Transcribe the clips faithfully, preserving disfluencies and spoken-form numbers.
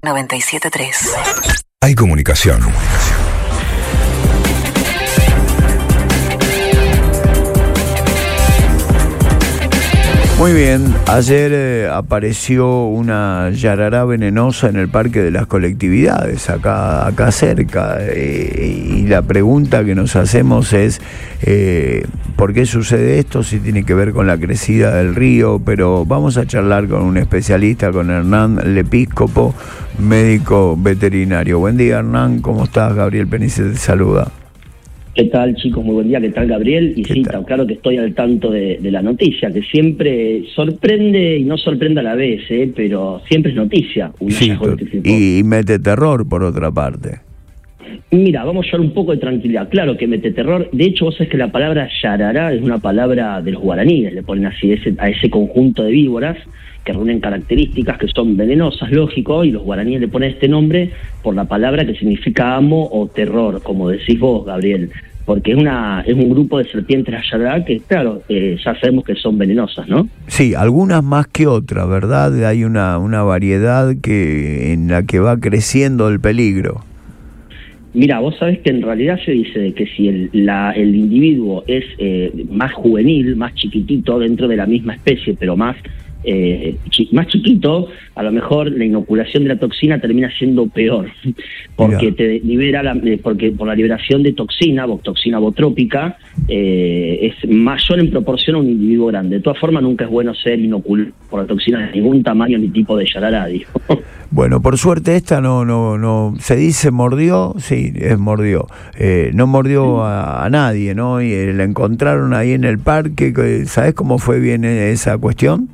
noventa y siete punto tres. Hay comunicación. Muy bien, ayer eh, apareció una yarará venenosa en el Parque de las Colectividades, acá, acá cerca, eh, y la pregunta que nos hacemos es eh, ¿por qué sucede esto? Si tiene que ver con la crecida del río, pero vamos a charlar con un especialista, con Hernán Lepíscopo, médico veterinario. Buen día, Hernán, ¿cómo estás? Gabriel Penice te saluda. ¿Qué tal, chicos? Muy buen día. ¿Qué tal, Gabriel? Y sí, tal? Claro que estoy al tanto de, de la noticia, que siempre sorprende y no sorprende a la vez, ¿eh? Pero siempre es noticia. Sí, y, y mete terror, por otra parte. Mira, vamos a llevar un poco de tranquilidad. Claro que mete terror. De hecho, vos sabés que la palabra yarará es una palabra de los guaraníes. Le ponen así ese, a ese conjunto de víboras que reúnen características que son venenosas, lógico, y los guaraníes le ponen este nombre por la palabra que significa amo o terror, como decís vos, Gabriel, porque es una es un grupo de serpientes yarará que, claro, eh, ya sabemos que son venenosas, ¿no? Sí, algunas más que otras, ¿verdad? Hay una, una variedad que en la que va creciendo el peligro. Mira, vos sabés que en realidad se dice que si el, la, el individuo es eh, más juvenil, más chiquitito dentro de la misma especie, pero más Eh, chi- más chiquito, a lo mejor la inoculación de la toxina termina siendo peor, porque Mira. te libera la, eh, porque por la liberación de toxina, toxina botrópica, eh, es mayor en proporción a un individuo grande. De todas formas, nunca es bueno ser inoculado por la toxina de ningún tamaño ni tipo de yarará, digo. Bueno, por suerte esta no, no, no, se dice mordió, sí, es mordió, eh, no mordió a, a nadie, ¿no? Y eh, la encontraron ahí en el parque. ¿Sabés cómo fue bien esa cuestión?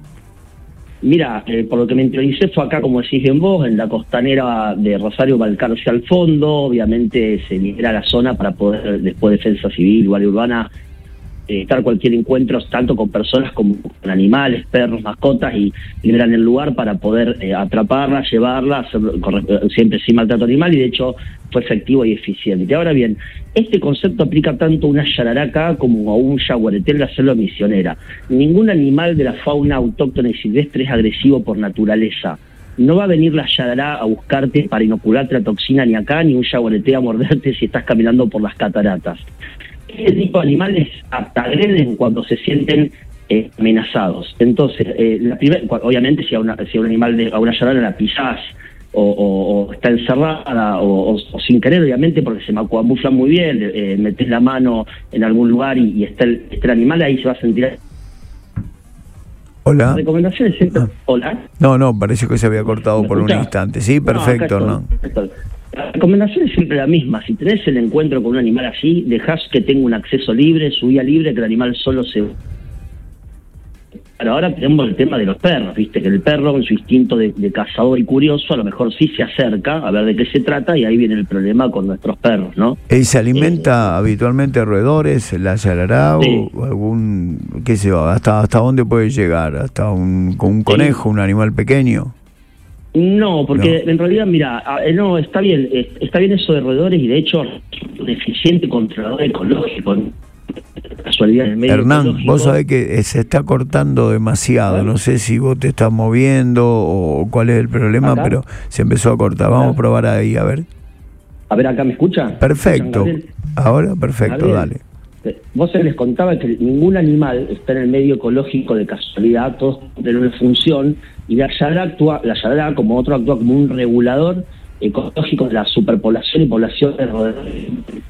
Mira, eh, por lo que me interioricé fue acá, como decís bien vos, en la costanera de Rosario Balcarce hacia el fondo. Obviamente se libera la zona para poder, después Defensa Civil, Guardia Urbana, eh, estar cualquier encuentro, tanto con personas como con animales, perros, mascotas, y liberan el lugar para poder eh, atraparla, llevarla, hacer, corre, siempre sin maltrato animal, y de hecho fue efectivo y eficiente. Y ahora bien, este concepto aplica tanto a una yarará acá como a un yaguareté en la selva misionera. Ningún animal de la fauna autóctona y silvestre es agresivo por naturaleza. No va a venir la yarará a buscarte para inocularte la toxina ni acá, ni un yaguareté a morderte si estás caminando por las cataratas. Este tipo de animales hasta agreden cuando se sienten eh, amenazados. Entonces, eh, la primer, obviamente si a, una, si a un animal, de, a una yarará la pisás, O, o, o está encerrada o, o, o sin querer, obviamente, porque se camuflan muy bien, eh, metes la mano en algún lugar y, y está, el, está el animal, ahí se va a sentir. Hola. Recomendaciones siempre. Ah. Hola. No, no, parece que se había cortado por un instante. Sí, perfecto, no. ¿no? La recomendación es siempre la misma. Si tenés el encuentro con un animal así, dejás que tenga un acceso libre, su vía libre, que el animal solo se... Pero ahora tenemos el tema de los perros, viste, que el perro con su instinto de, de cazador y curioso a lo mejor sí se acerca a ver de qué se trata, y ahí viene el problema con nuestros perros, ¿no? ¿Y se alimenta eh, habitualmente de roedores, la yarará, sí, o algún, qué sé yo, hasta hasta dónde puede llegar? ¿Hasta un, con un conejo, sí, un animal pequeño? No, porque no. En realidad, mira, no, está bien, está bien eso de roedores, y de hecho, un eficiente controlador ecológico, casualidad en el medio Hernán, ecológico. Vos sabés que se está cortando demasiado, ¿vale? No sé si vos te estás moviendo o cuál es el problema, ¿acá? Pero se empezó a cortar. Vamos ¿acá? A probar ahí, a ver. A ver, acá me escuchan. Perfecto. Ahora perfecto, dale. Vos les contaba que ningún animal está en el medio ecológico de casualidad, todos tienen una función, y la yarará actúa, la yarará como otro actúa como un regulador ecológico de la superpoblación y población de roedores.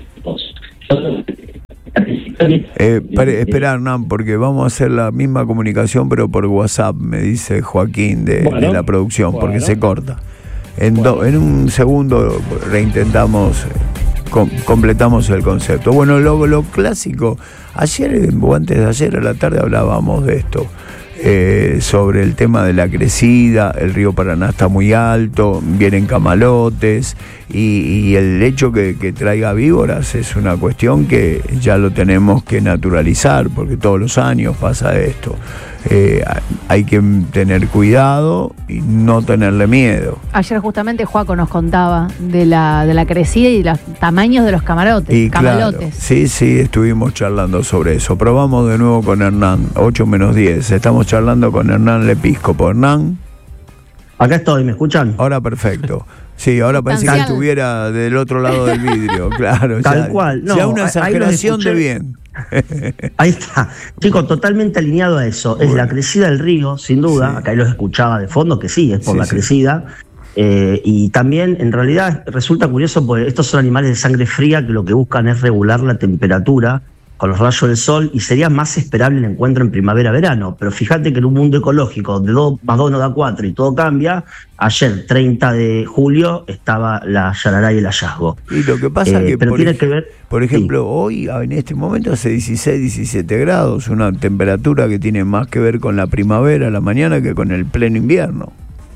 Eh, pare, espera, Hernán, porque vamos a hacer la misma comunicación pero por WhatsApp, me dice Joaquín de, bueno, de la producción, bueno, porque se corta. En, bueno. do, en un segundo reintentamos, com, completamos el concepto. Bueno, lo, lo clásico, ayer o antes de ayer a la tarde hablábamos de esto, eh, sobre el tema de la crecida. El río Paraná está muy alto, vienen camalotes, y, y el hecho que, que traiga víboras es una cuestión que ya lo tenemos que naturalizar, porque todos los años pasa esto. Eh, hay que tener cuidado y no tenerle miedo. Ayer justamente Joaco nos contaba de la de la crecida y los tamaños de los camarotes. Y camalotes. Claro, sí, sí, estuvimos charlando sobre eso. Probamos de nuevo con Hernán, ocho menos diez. Estamos charlando con Hernán Lepíscopo. Hernán. Acá estoy, ¿me escuchan? Ahora perfecto. Sí, ahora parece que estuviera del otro lado del vidrio, claro. Tal ya, cual. No, ya una exageración de bien. Ahí está. Chicos, totalmente alineado a eso. Bueno. Es la crecida del río, sin duda. Sí. Acá los escuchaba de fondo, que sí, es por sí, la sí. crecida. Eh, y también, en realidad, resulta curioso porque estos son animales de sangre fría que lo que buscan es regular la temperatura con los rayos del sol, y sería más esperable el encuentro en primavera-verano. Pero fíjate que en un mundo ecológico de dos más dos no da cuatro y todo cambia, ayer, treinta de julio, estaba la yarará y el hallazgo. Y lo que pasa eh, que, pero por, tiene ej- que ver, por ejemplo, sí. hoy, en este momento, hace dieciséis, diecisiete grados, una temperatura que tiene más que ver con la primavera a la mañana que con el pleno invierno.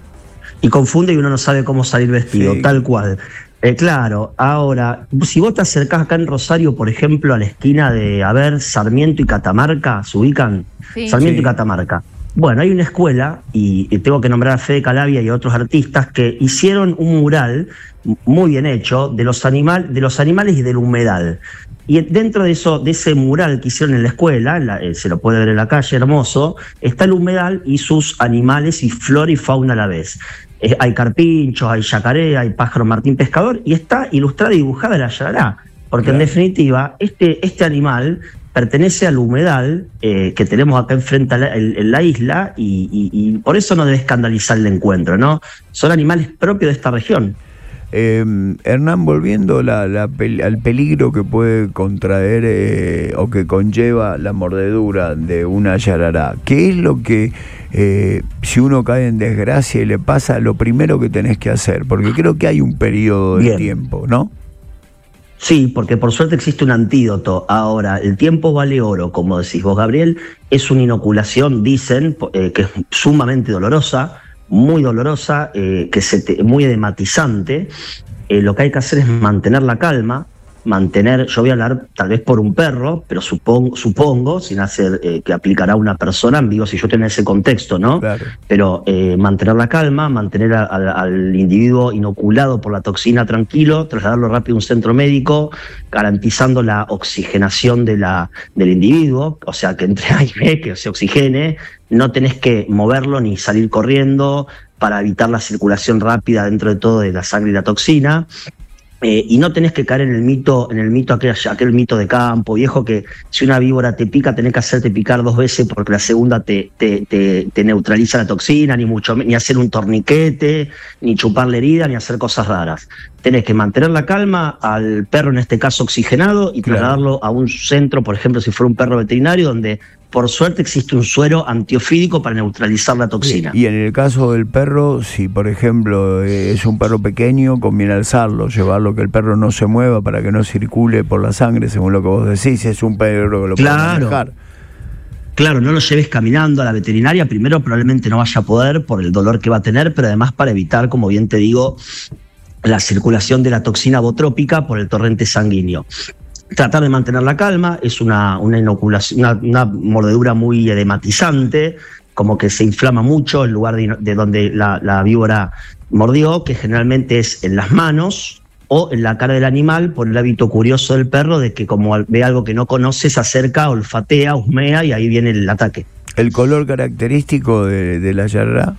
Y confunde y uno no sabe cómo salir vestido, sí. tal cual. Eh, claro, ahora, si vos te acercás acá en Rosario, por ejemplo, a la esquina de, a ver, Sarmiento y Catamarca, ¿se ubican? Sí. Sarmiento Sí. y Catamarca. Bueno, hay una escuela, y, y tengo que nombrar a Fede Calavia y a otros artistas que hicieron un mural muy bien hecho de los, animal, de los animales y del humedal. Y dentro de eso, de ese mural que hicieron en la escuela, la, eh, se lo puede ver en la calle, hermoso, está el humedal y sus animales y flora y fauna a la vez. Eh, hay carpinchos, hay yacaré, hay pájaro martín pescador, y está ilustrada y dibujada la yarará, porque claro. en definitiva, este, este animal pertenece al humedal eh, que tenemos acá enfrente a la, en, en la isla, y, y, y por eso no debe escandalizar el encuentro, ¿no? Son animales propios de esta región. Eh, Hernán, volviendo la, la, al peligro que puede contraer eh, o que conlleva la mordedura de una yarará, ¿qué es lo que, eh, si uno cae en desgracia y le pasa, lo primero que tenés que hacer? Porque creo que hay un periodo de Bien. tiempo, ¿no? Sí, porque por suerte existe un antídoto. Ahora, el tiempo vale oro, como decís vos, Gabriel. Es una inoculación, dicen, eh, que es sumamente dolorosa, muy dolorosa, eh, que se te, muy edematizante. Eh, lo que hay que hacer es mantener la calma, mantener, yo voy a hablar tal vez por un perro, pero supongo, supongo sin hacer eh, que aplicará a una persona, digo, si yo tengo ese contexto, ¿no? Claro. Pero eh, mantener la calma, mantener a, a, al individuo inoculado por la toxina tranquilo, trasladarlo rápido a un centro médico, garantizando la oxigenación de la, del individuo, o sea, que entre aire, que se oxigene, no tenés que moverlo ni salir corriendo para evitar la circulación rápida dentro de todo de la sangre y la toxina. Eh, y no tenés que caer en el mito, en el mito aquel, aquel mito de campo viejo, que si una víbora te pica tenés que hacerte picar dos veces porque la segunda te, te, te, te neutraliza la toxina, ni mucho ni hacer un torniquete, ni chupar la herida, ni hacer cosas raras. Tenés que mantener la calma al perro, en este caso oxigenado, y claro. trasladarlo a un centro, por ejemplo, si fuera un perro veterinario, donde por suerte existe un suero antiofídico para neutralizar la toxina. Y en el caso del perro, si por ejemplo es un perro pequeño, conviene alzarlo, llevarlo, que el perro no se mueva para que no circule por la sangre, según lo que vos decís. Es un perro que lo claro. puede manejar. Claro, no lo lleves caminando a la veterinaria. Primero, probablemente no vaya a poder por el dolor que va a tener, pero además para evitar, como bien te digo, la circulación de la toxina botrópica por el torrente sanguíneo. Tratar de mantener la calma, es una, una inoculación, una, una mordedura muy edematizante, como que se inflama mucho el lugar de, de donde la, la víbora mordió, que generalmente es en las manos o en la cara del animal, por el hábito curioso del perro de que como ve algo que no conoce, se acerca, olfatea, husmea y ahí viene el ataque. ¿El color característico de, de la yarará?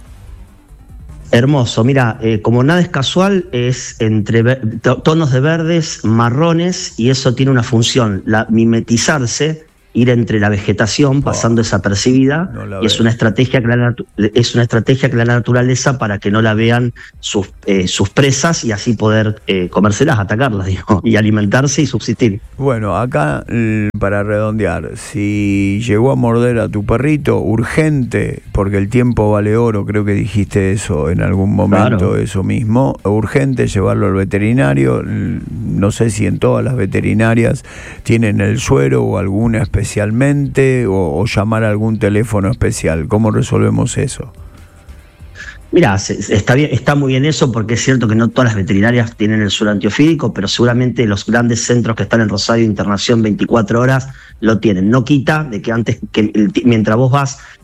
Hermoso, mira, eh, como nada es casual, es entre ver, tonos de verdes, marrones, y eso tiene una función, la mimetizarse, ir entre la vegetación, pasando oh, desapercibida, no y es una estrategia que la es una estrategia que la naturaleza para que no la vean sus, eh, sus presas y así poder eh, comérselas, atacarlas, digo, y alimentarse y subsistir. Bueno, acá para redondear, si llegó a morder a tu perrito, urgente, porque el tiempo vale oro, creo que dijiste eso en algún momento, claro. eso mismo, urgente llevarlo al veterinario, no sé si en todas las veterinarias tienen el suero o alguna especie especialmente o, o llamar a algún teléfono especial. ¿Cómo resolvemos eso? Mira, está bien, está muy bien eso, porque es cierto que no todas las veterinarias tienen el suero antiofídico, pero seguramente los grandes centros que están en Rosario, Internación veinticuatro horas, lo tienen. No quita de que antes, que el, mientras vos vas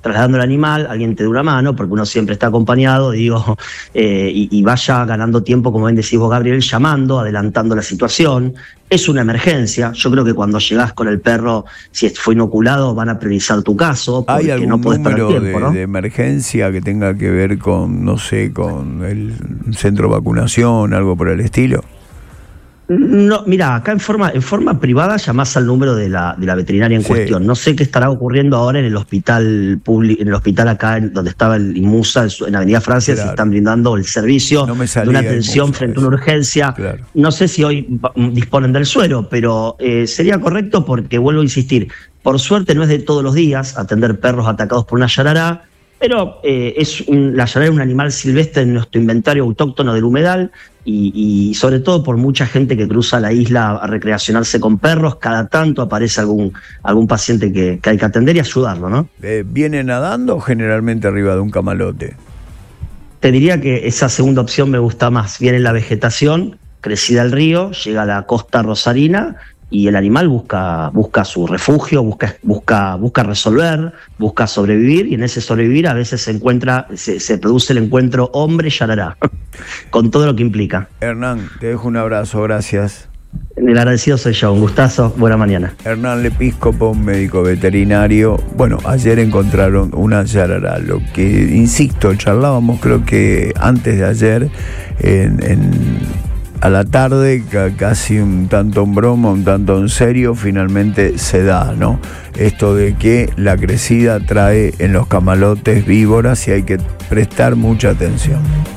trasladando el animal, alguien te dé una mano, porque uno siempre está acompañado, digo, eh, y, y vaya ganando tiempo, como bien decís vos, Gabriel, llamando, adelantando la situación. Es una emergencia. Yo creo que cuando llegás con el perro, si fue inoculado, van a priorizar tu caso. ¿Hay algún no podés número perder tiempo, de, ¿no? de emergencia que tenga que ver con, no sé, con el centro de vacunación, algo por el estilo? No, mira, acá en forma en forma privada llamás al número de la de la veterinaria en sí. cuestión. No sé qué estará ocurriendo ahora en el hospital público, en el hospital acá en, donde estaba el INMUSA, en Avenida Francia, claro. Se están brindando el servicio no de una atención INMUSA, frente a una urgencia. Claro. No sé si hoy disponen del suero, pero eh, sería correcto porque, vuelvo a insistir, por suerte no es de todos los días atender perros atacados por una yarará, pero eh, es un, la yarará es un animal silvestre en nuestro inventario autóctono del humedal y, y sobre todo por mucha gente que cruza la isla a recreacionarse con perros, cada tanto aparece algún, algún paciente que, que hay que atender y ayudarlo, ¿no? Eh, ¿Viene nadando o generalmente arriba de un camalote? Te diría que esa segunda opción me gusta más. Viene la vegetación, crecida el río, llega a la costa rosarina y el animal busca, busca su refugio, busca, busca, busca resolver, busca sobrevivir, y en ese sobrevivir a veces se encuentra, se, se produce el encuentro hombre-yarará, con todo lo que implica. Hernán, te dejo un abrazo, gracias. El agradecido soy yo, un gustazo, buena mañana. Hernán Lepiscopo, médico veterinario. Bueno, ayer encontraron una yarará, lo que, insisto, charlábamos creo que antes de ayer, en... en a la tarde, casi un tanto en broma, un tanto en serio, finalmente se da, ¿no? Esto de que la crecida trae en los camalotes víboras y hay que prestar mucha atención.